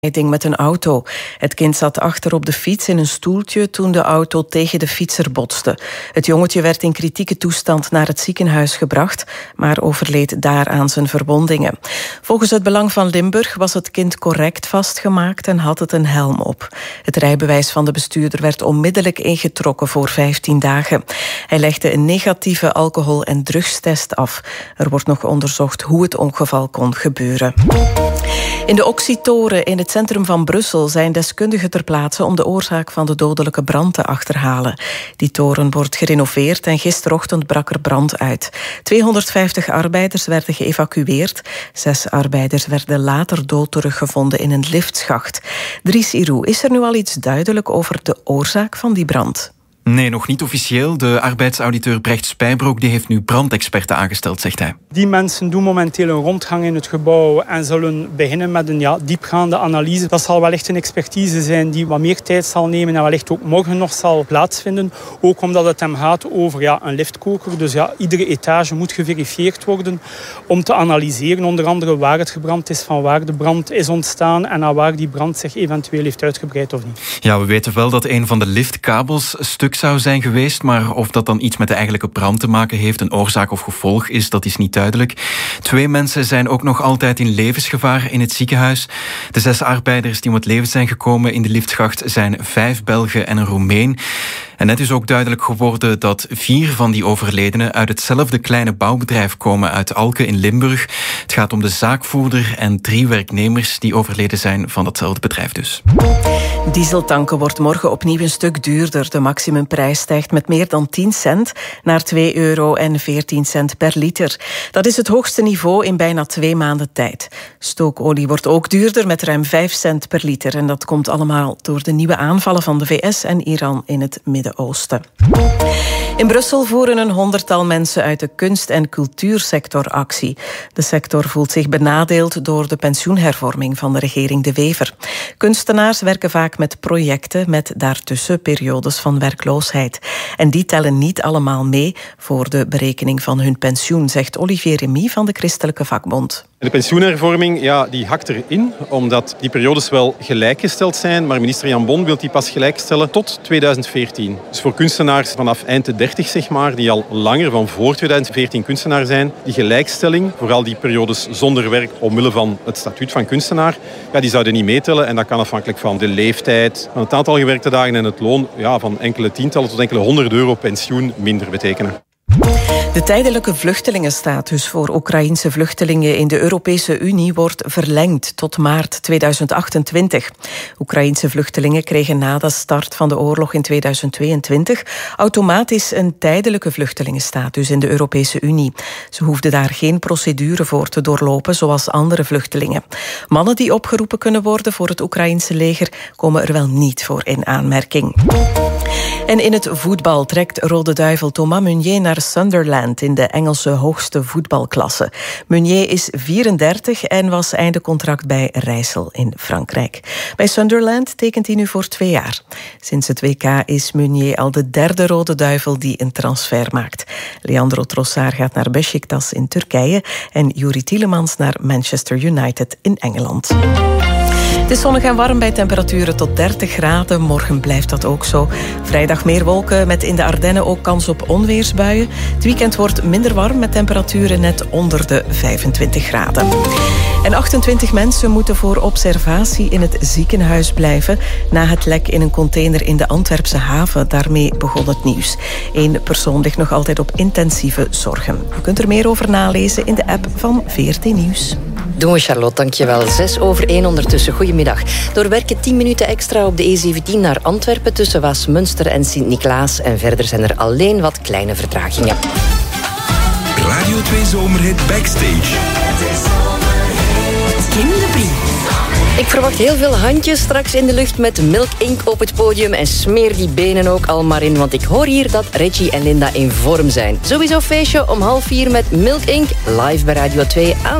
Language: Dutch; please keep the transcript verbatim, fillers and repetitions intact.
met een auto. Het kind zat achter op de fiets in een stoeltje toen de auto tegen de fietser botste. Het jongetje werd in kritieke toestand naar het ziekenhuis gebracht, maar overleed daar aan zijn verwondingen. Volgens het Belang van Limburg was het kind correct vastgemaakt en had het een helm op. Het rijbewijs van de bestuurder werd onmiddellijk ingetrokken voor vijftien dagen. Hij legde een negatieve alcohol- en drugstest af. Er wordt nog onderzocht hoe het ongeval kon gebeuren. In de Oxy-toren in het centrum van Brussel zijn deskundigen ter plaatse om de oorzaak van de dodelijke brand te achterhalen. Die toren wordt gerenoveerd en gisterochtend brak er brand uit. tweehonderdvijftig arbeiders werden geëvacueerd. Zes arbeiders werden later dood teruggevonden in een liftschacht. Dries Irou, is er nu al iets duidelijk over de oorzaak van die brand? Nee, nog niet officieel. De arbeidsauditeur Brecht Spijbroek die heeft nu brandexperten aangesteld, zegt hij. Die mensen doen momenteel een rondgang in het gebouw en zullen beginnen met een ja, diepgaande analyse. Dat zal wellicht een expertise zijn die wat meer tijd zal nemen en wellicht ook morgen nog zal plaatsvinden. Ook omdat het hem gaat over ja, een liftkoker. Dus ja, iedere etage moet geverifieerd worden om te analyseren. Onder andere waar het gebrand is, van waar de brand is ontstaan en naar waar die brand zich eventueel heeft uitgebreid of niet. Ja, we weten wel dat een van de liftkabels stuk zou zijn geweest, maar of dat dan iets met de eigenlijke brand te maken heeft, een oorzaak of gevolg is, dat is niet duidelijk. Twee mensen zijn ook nog altijd in levensgevaar in het ziekenhuis. De zes arbeiders die om het leven zijn gekomen in de liftschacht zijn vijf Belgen en een Roemeen. En net is ook duidelijk geworden dat vier van die overledenen uit hetzelfde kleine bouwbedrijf komen uit Alke in Limburg. Het gaat om de zaakvoerder en drie werknemers die overleden zijn van datzelfde bedrijf dus. Dieseltanken wordt morgen opnieuw een stuk duurder. De maximumprijs stijgt met meer dan tien cent naar twee euro en veertien cent per liter. Dat is het hoogste niveau in bijna twee maanden tijd. Stookolie wordt ook duurder met ruim vijf cent per liter. En dat komt allemaal door de nieuwe aanvallen van de V S en Iran in het Midden-Oosten. In Brussel voeren een honderdtal mensen uit de kunst- en cultuursector actie. De sector voelt zich benadeeld door de pensioenhervorming van de regering De Wever. Kunstenaars werken vaak met projecten met daartussen periodes van werkloosheid. En die tellen niet allemaal mee voor de berekening van hun pensioen, zegt Olivier Remy van de Christelijke Vakbond. De pensioenhervorming ja, die hakt erin, omdat die periodes wel gelijkgesteld zijn, maar minister Jan Bon wil die pas gelijkstellen tot tweeduizend veertien. Dus voor kunstenaars vanaf eind de dertig, zeg maar, die al langer van voor tweeduizend veertien kunstenaar zijn, die gelijkstelling, vooral die periodes zonder werk omwille van het statuut van kunstenaar, ja, die zouden niet meetellen en dat kan afhankelijk van de leeftijd, van het aantal gewerkte dagen en het loon ja, van enkele tientallen tot enkele honderd euro pensioen minder betekenen. De tijdelijke vluchtelingenstatus voor Oekraïense vluchtelingen in de Europese Unie wordt verlengd tot maart tweeduizend achtentwintig. Oekraïense vluchtelingen kregen na de start van de oorlog in tweeduizend tweeëntwintig automatisch een tijdelijke vluchtelingenstatus in de Europese Unie. Ze hoefden daar geen procedure voor te doorlopen zoals andere vluchtelingen. Mannen die opgeroepen kunnen worden voor het Oekraïense leger komen er wel niet voor in aanmerking. En in het voetbal trekt Rode Duivel Thomas Meunier naar Sunderland in de Engelse hoogste voetbalklasse. Meunier is vierendertig en was einde contract bij Rijssel in Frankrijk. Bij Sunderland tekent hij nu voor twee jaar. Sinds het W K is Meunier al de derde Rode Duivel die een transfer maakt. Leandro Trossard gaat naar Beşiktaş in Turkije en Youri Tielemans naar Manchester United in Engeland. Het is zonnig en warm bij temperaturen tot dertig graden. Morgen blijft dat ook zo. Vrijdag meer wolken met in de Ardennen ook kans op onweersbuien. Het weekend wordt minder warm met temperaturen net onder de vijfentwintig graden. En achtentwintig mensen moeten voor observatie in het ziekenhuis blijven na het lek in een container in de Antwerpse haven. Daarmee begon het nieuws. Eén persoon ligt nog altijd op intensieve zorgen. Je kunt er meer over nalezen in de app van V R T Nieuws. Doen we, Charlotte, dankjewel. Zes over één ondertussen. Goedemiddag. Doorwerken tien minuten extra op de E zeventien naar Antwerpen tussen Waasmunster en Sint-Niklaas. En verder zijn er alleen wat kleine vertragingen. Radio twee Zomerhit Backstage. Kim de Brie. Ik verwacht heel veel handjes straks in de lucht met Milk Inc op het podium. En smeer die benen ook al maar in, want ik hoor hier dat Reggie en Linda in vorm zijn. Sowieso feestje om half vier met Milk Inc live bij Radio twee aan